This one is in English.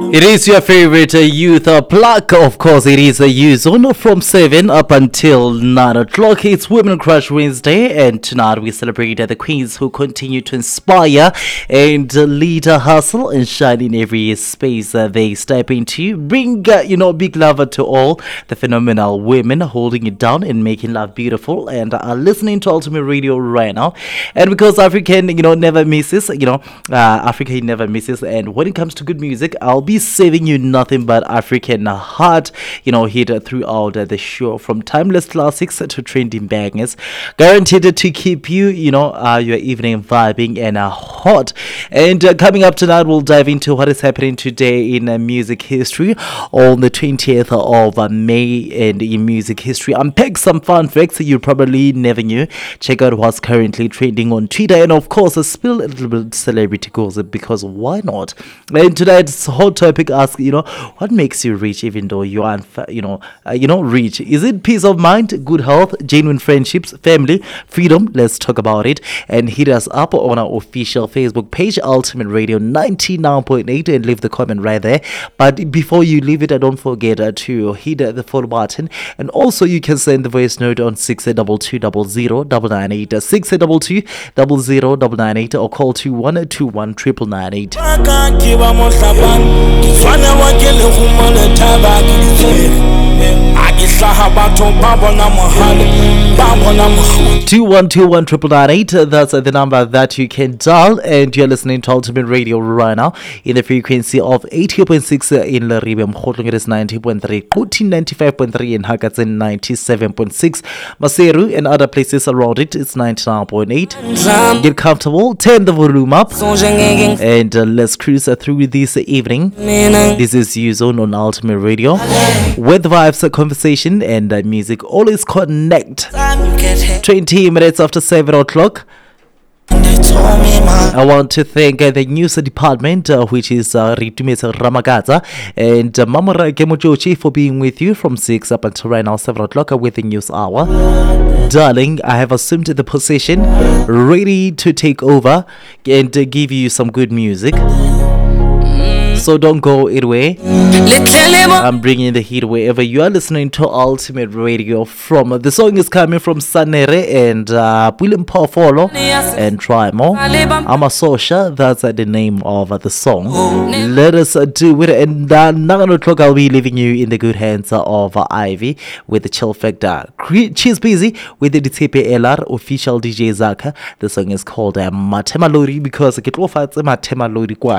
It is your favorite youth plug. Of course, it is a youth zone from 7 up until 9 o'clock. It's Women Crush Wednesday, and tonight we celebrate the queens who continue to inspire and lead a hustle and shine in every space they step into. Bring, big love to all the phenomenal women holding it down and making love beautiful and are listening to Ultimate Radio right now. And because African, never misses, Africa never misses. And when it comes to good music, I'll be saving you nothing but African heart, hit throughout the show, from timeless classics to trending bangers, guaranteed to keep you, your evening vibing and hot. And coming up tonight, we'll dive into what is happening today in music history on the 20th of May. And in music history, unpack some fun facts you probably never knew. Check out what's currently trending on Twitter, and of course, spill a little bit celebrity gossip, because why not? And tonight's hot topic asks, what makes you rich even though you aren't, rich? Is it peace of mind, good health, genuine friendships, family, freedom? Let's talk about it. And hit us up on our official Facebook page, Ultimate Radio 99.8, and leave the comment right there. But before you leave it, don't forget to hit the follow button. And also, you can send the voice note on 682000998, 682000998, or call 2121 999. That's the number that you can dial, and you're listening to Ultimate Radio right now in the frequency of 80.6 in Laribe, Mkhotlo. It is 90.3, Kuti 95.3, in Hakatzen 97.6, Maseru and other places around it. It's 99.8. Get comfortable, turn the volume up, and let's cruise through this evening. This is U-Zone on Ultimate Radio, with vibes, conversation, and music always connect. 20 minutes after 7 o'clock. I want to thank the news department, which is Ritumetse Ramagaza, and Mamora Kemojochi for being with you from 6 up until right now 7 o'clock with the news hour. Darling, I have assumed the position, ready to take over and give you some good music. So don't go away. I'm bringing the heat wherever you are listening to Ultimate Radio from. The song is coming from Sanere and William Pofolo and Try More. I'm a Sosha, that's the name of the song. Let us do it. And 9 o'clock, I'll be leaving you in the good hands of Ivy with the Chill Factor. She's busy with the DTP LR official DJ Zaka. The song is called Matema Lori, because it was Matema Lori.